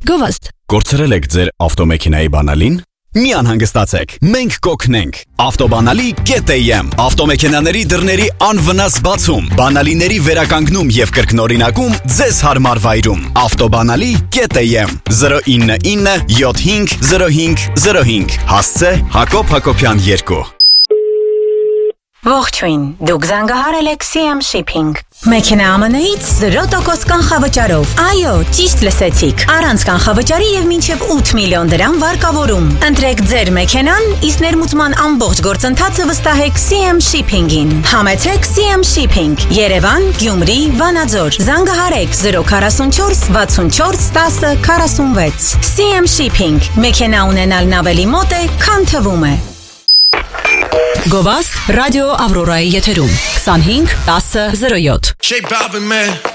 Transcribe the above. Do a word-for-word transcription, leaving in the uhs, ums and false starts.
Գովաստ։ Կորցրել եք ձեր ավտոմեքենայի բանալին։ Մի անհանգստացեք, մենք կօգնենք։ Ավտոբանալի կետ էյ էմ ավտոմեքենաների դռների անվնաս բացում, բանալիների վերականգնում եւ կրկնօրինակում ձեզ հարմար վայրում։ Ավտոբանալի կետ էյ էմ zero nine nine seven five zero five zero five հասցե Հակոբ Հակոբյան երկու։ Ողջույն, դուք զանգահարել եք սի էմ Shipping։ Մեքենա Ա Մ Ն-ից zero տոկոս կանխավճարով։ Այո, ճիշտ լսեցիք։ Առանց կանխավճարի եւ մինչեւ ութ միլիոն դրամ վարկավորում։ Ընտրեք ձեր մեքենան, իսկ ներմուծման ամբողջ գործընթացը վստահեք սի էմ Shipping-ին։ Համեցեք սի էմ Shipping։ Երևան, Գյումրի, Վանաձոր։ Զանգահարեք zero four four six four one zero four six։ սի էմ Shipping։ Մեքենա ունենալն ավելի մոտ է, քան թվում է։ Գովաստ ռադիո Ավրորայի եթերում twenty-five ten zero seven J Balvin, man.